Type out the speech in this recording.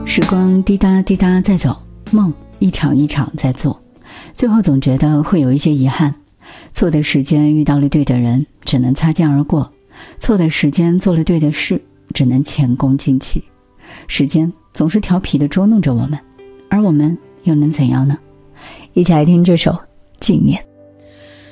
时光滴答滴答在走，梦一场一场在做，最后总觉得会有一些遗憾。错的时间遇到了对的人，只能擦肩而过；错的时间做了对的事，只能前功尽弃。时间总是调皮地捉弄着我们，而我们又能怎样呢？一起来听这首《纪念》。